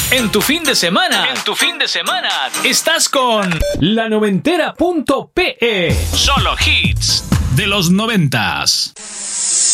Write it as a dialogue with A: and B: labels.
A: En tu fin de semana, estás con La Noventera.pe. Solo hits de los 90s.